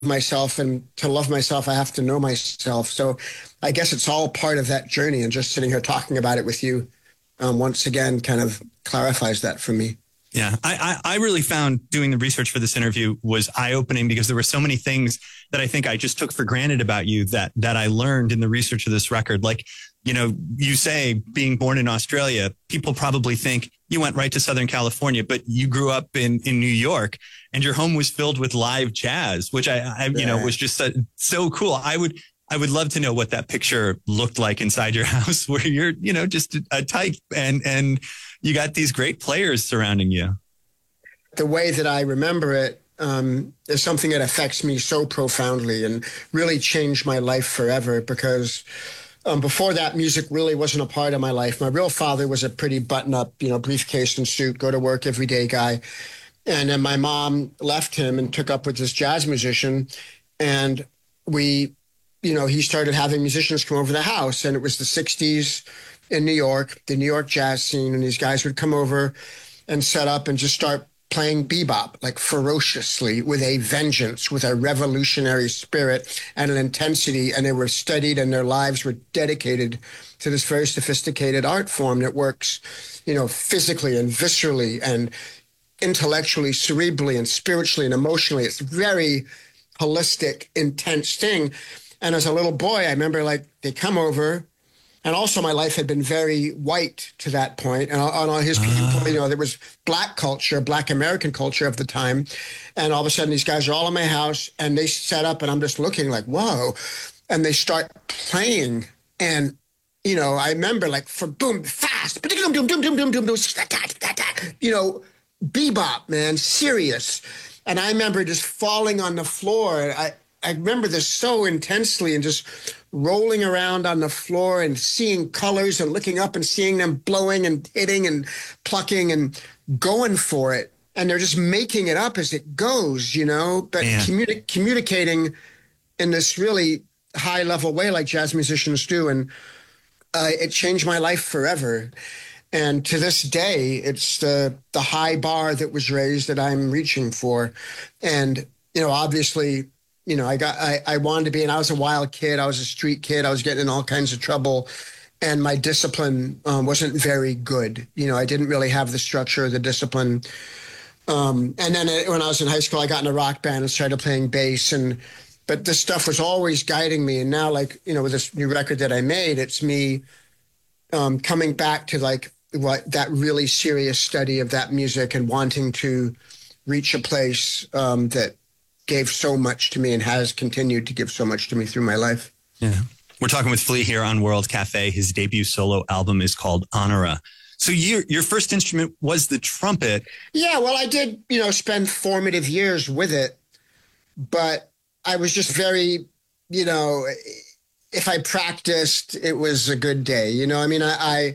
myself, and to love myself, I have to know myself. So I guess it's all part of that journey. And just sitting here talking about it with you, once again, kind of clarifies that for me. Yeah, I really found doing the research for this interview was eye-opening because there were so many things that I think I just took for granted about you that I learned in the research of this record. Like, you know, you say being born in Australia, people probably think you went right to Southern California, but you grew up in New York and your home was filled with live jazz, which you know, was just so cool. I would love to know what that picture looked like inside your house where you're, you know, just a type and you got these great players surrounding you. The way that I remember it is something that affects me so profoundly and really changed my life forever because before that, music really wasn't a part of my life. My real father was a pretty button-up, you know, briefcase and suit, go to work every day guy. And then my mom left him and took up with this jazz musician. And we, you know, he started having musicians come over to the house. And it was the 60s in New York, the New York jazz scene. And these guys would come over and set up and just start playing bebop, like ferociously, with a vengeance, with a revolutionary spirit and an intensity. And they were studied and their lives were dedicated to this very sophisticated art form that works, you know, physically and viscerally and intellectually, cerebrally and spiritually and emotionally. It's a very holistic, intense thing. And as a little boy, I remember like they come over. And also my life had been very white to that point. And on his viewpoint, you know, there was black culture, black American culture of the time. And all of a sudden these guys are all in my house and they set up and I'm just looking like, whoa. And they start playing. And, you know, I remember like for boom, fast, you know, bebop, man, serious. And I remember just falling on the floor. I remember this so intensely and just rolling around on the floor and seeing colors and looking up and seeing them blowing and hitting and plucking and going for it. And they're just making it up as it goes, you know, but communicating in this really high level way like jazz musicians do. And it changed my life forever. And to this day, it's the high bar that was raised that I'm reaching for. And, you know, obviously, you know, I wanted to be, and I was a wild kid. I was a street kid. I was getting in all kinds of trouble. And my discipline wasn't very good. You know, I didn't really have the structure, the discipline. And then when I was in high school, I got in a rock band and started playing bass. But this stuff was always guiding me. And now, like, you know, with this new record that I made, it's me coming back to like that really serious study of that music and wanting to reach a place that gave so much to me and has continued to give so much to me through my life. Yeah. We're talking with Flea here on World Cafe. His debut solo album is called Honora. So your first instrument was the trumpet. Yeah, well, I did, you know, spend formative years with it, but I was just very, you know, if I practiced, it was a good day. You know, I mean, I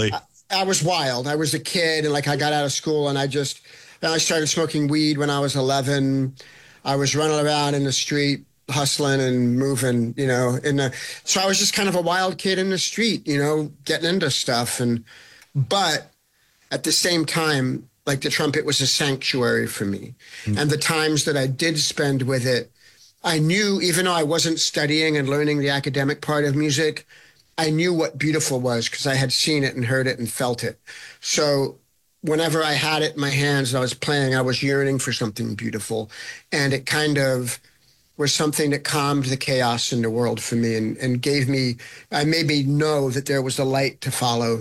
was wild. I was a kid and like I got out of school and I started smoking weed when I was 11. I was running around in the street, hustling and moving, you know, so I was just kind of a wild kid in the street, you know, getting into stuff. But at the same time, like the trumpet was a sanctuary for me. Mm-hmm. And the times that I did spend with it, I knew, even though I wasn't studying and learning the academic part of music, I knew what beautiful was because I had seen it and heard it and felt it. So whenever I had it in my hands and I was playing, I was yearning for something beautiful. And it kind of was something that calmed the chaos in the world for me and gave me, I made me know that there was a light to follow,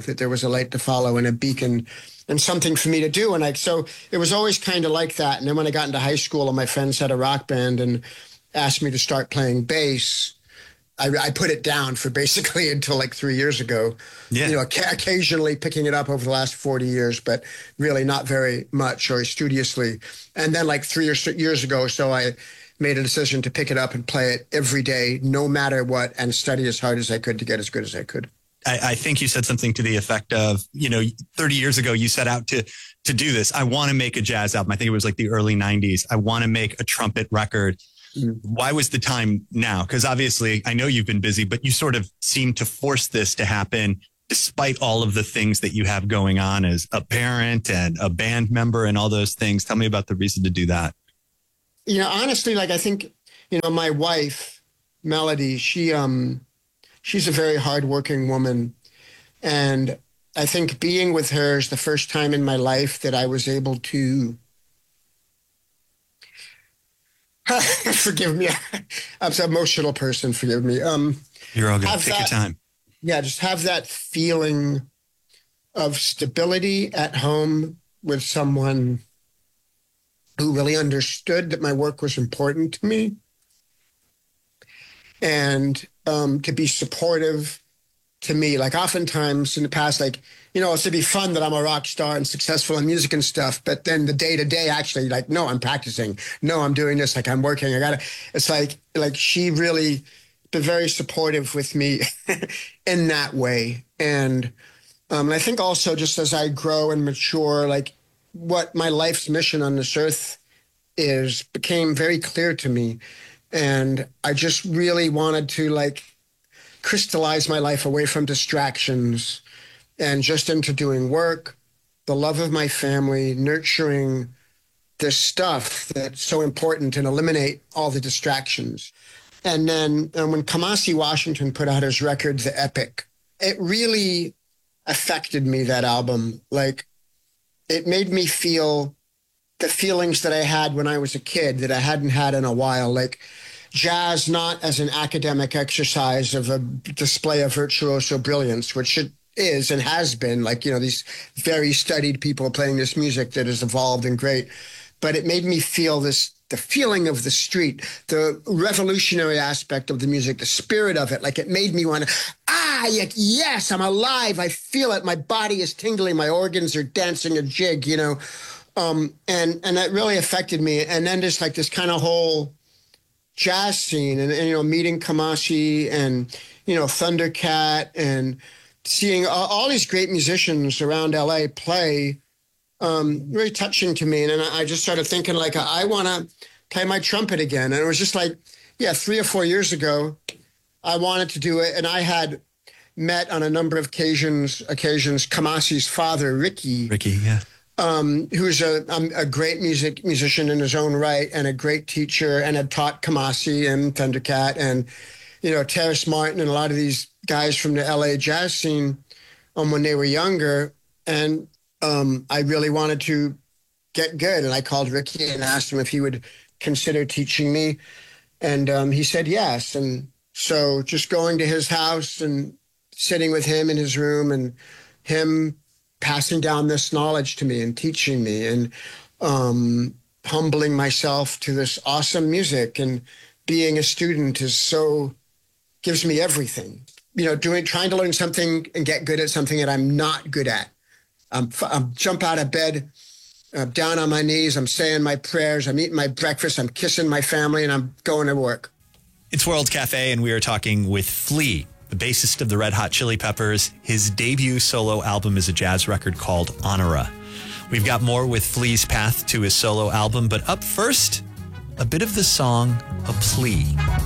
and a beacon and something for me to do. And so it was always kind of like that. And then when I got into high school and my friends had a rock band and asked me to start playing bass, I put it down for basically until like 3 years ago. Yeah. You know, occasionally picking it up over the last 40 years, but really not very much or studiously. And then like 3 years ago, so I made a decision to pick it up and play it every day, no matter what, and study as hard as I could to get as good as I could. I think you said something to the effect of, you know, 30 years ago, you set out to do this. I want to make a jazz album. I think it was like the early 90s. I want to make a trumpet record. Why was the time now? Because obviously I know you've been busy, but you sort of seem to force this to happen despite all of the things that you have going on as a parent and a band member and all those things. Tell me about the reason to do that. You know, honestly, like I think My wife, Melody, she's a very hardworking woman. And I think being with her is the first time in my life that I was able to, forgive me, I'm an emotional person, forgive me. You're all good. Take your time. Yeah, just have that feeling of stability at home with someone who really understood that my work was important to me, and to be supportive to me. Like oftentimes in the past, like, it's to be fun that I'm a rock star and successful in music and stuff. But then the day to day, actually, like, no, I'm practicing. No, I'm doing this. Like, I'm working. It's like she really been very supportive with me in that way. And I think also just as I grow and mature, like what my life's mission on this earth is became very clear to me. And I just really wanted to like crystallize my life away from distractions and just into doing work, the love of my family, nurturing this stuff that's so important, and eliminate all the distractions. And then when Kamasi Washington put out his record, The Epic, it really affected me, that album. Like, it made me feel the feelings that I had when I was a kid that I hadn't had in a while. Like, jazz not as an academic exercise of a display of virtuoso brilliance, which it is and has been, like, these very studied people playing this music that has evolved and great. But it made me feel the feeling of the street, the revolutionary aspect of the music, the spirit of it. Like, it made me want to, yes, I'm alive. I feel it. My body is tingling. My organs are dancing a jig, and that really affected me. And then just like this kind of whole jazz scene and meeting Kamasi and, Thundercat and seeing all these great musicians around LA play, very touching to me. And I just started thinking, like, I want to play my trumpet again. And it was just like, 3 or 4 years ago, I wanted to do it. And I had met on a number of occasions Kamasi's father, Ricky. Ricky, yeah. Who's a great musician in his own right and a great teacher, and had taught Kamasi and Thundercat and, Terrace Martin and a lot of these guys from the LA jazz scene when they were younger. And I really wanted to get good. And I called Ricky and asked him if he would consider teaching me. And he said yes. And so just going to his house and sitting with him in his room and him passing down this knowledge to me and teaching me and humbling myself to this awesome music and being a student gives me everything. Trying to learn something and get good at something that I'm not good at. I'm jump out of bed, I'm down on my knees, I'm saying my prayers, I'm eating my breakfast, I'm kissing my family, and I'm going to work. It's World Cafe, and we are talking with Flea, the bassist of the Red Hot Chili Peppers. His debut solo album is a jazz record called Honora. We've got more with Flea's path to his solo album, but up first, a bit of the song A Plea.